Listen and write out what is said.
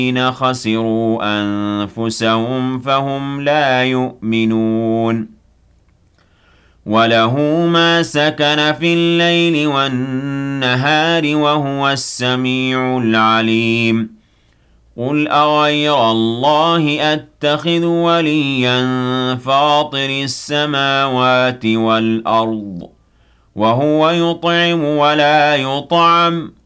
الَّذِينَ خَسِرُوا أَنفُسَهُمْ فَهُمْ لَا يُؤْمِنُونَ وَلَهُ مَا سَكَنَ فِي اللَّيْلِ وَالنَّهَارِ وَهُوَ السَّمِيعُ الْعَلِيمُ قُلْ أَغَيْرَ اللَّهِ أَتَّخِذُ وَلِيًّا فَاطِرِ السَّمَاوَاتِ وَالْأَرْضِ وَهُوَ يُطْعِمُ وَلَا يُطْعَمُ